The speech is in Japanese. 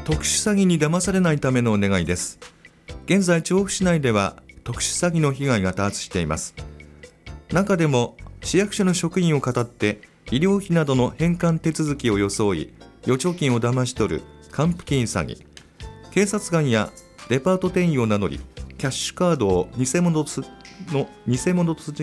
特殊詐欺に騙されないためのお願いです。現在調布市内では特殊詐欺の被害が多発しています。中でも市役所の職員を騙って医療費などの返還手続きを装い預貯金を騙し取る還付金詐欺、警察官やデパート店員を名乗りキャッシュカードを偽物と